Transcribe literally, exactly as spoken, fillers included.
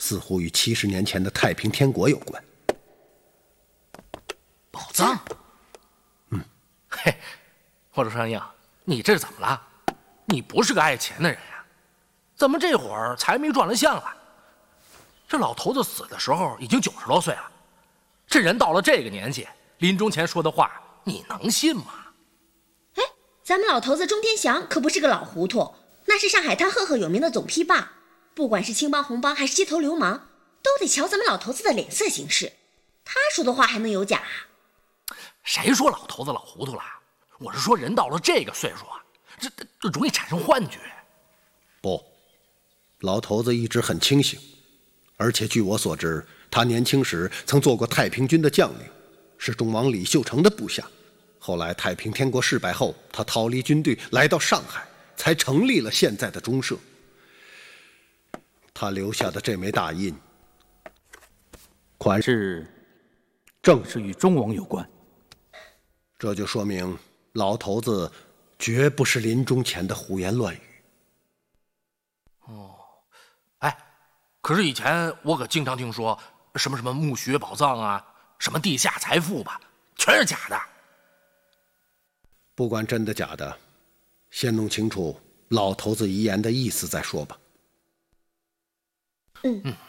似乎与七十年前的太平天国有关。 宝藏？ 嗯， 嘿，我说双英，你这是怎么了？你不是个爱钱的人呀、啊？怎么这会儿财迷转了相了？这老头子死的时候已经九十多岁了，这人到了这个年纪，临终前说的话，你能信吗？ 哎，咱们老头子钟天祥可不是个老糊涂，那是上海滩赫赫有名的总批霸，不管是青帮红帮还是街头流氓，都得瞧咱们老头子的脸色行事。他说的话还能有假啊？ 谁说老头子老糊涂了？我是说人到了这个岁数啊，这这容易产生幻觉。 不，老头子一直很清醒，而且据我所知，他年轻时曾做过太平军的将领，是忠王李秀成的部下。后来太平天国失败后，他逃离军队，来到上海，才成立了现在的中社。他留下的这枚大印，款式正是与忠王有关。这就说明老头子绝不是临终前的胡言乱语。 哦，哎，可是以前我可经常听说什么什么墓穴宝藏啊，什么地下财富吧，全是假的。 不管真的假的，先弄清楚老头子遗言的意思再说吧。 嗯。